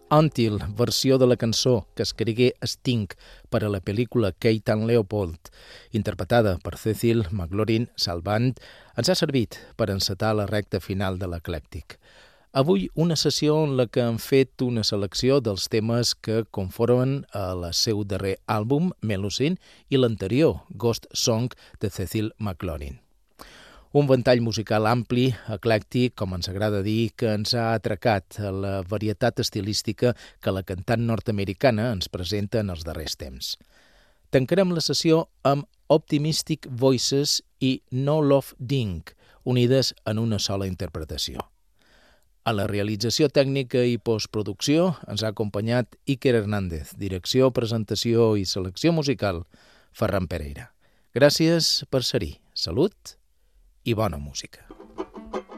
Until, versió de la cançó que escrigué Sting per a la pel·lícula Kate and Leopold, interpretada per Cecil McLaurin Salvant, ens ha servit per encetar la recta final de l'Eclèctic. Avui una sessió en la que hem fet una selecció dels temes que conformen el seu darrer àlbum, Melusine, i l'anterior, Ghost Song, de Cecil McLaurin. Un ventall musical ampli, eclèctic, com ens agrada dir, que ens ha atracat a la varietat estilística que la cantant nord-americana ens presenta en els darrers temps. Tancarem la sessió amb Optimistic Voices i No Love Ding, unides en una sola interpretació. A la realització tècnica i postproducció ens ha acompanyat Iker Hernández, direcció, presentació i selecció musical, Ferran Pereira. Gràcies per ser-hi. Salut i bona música.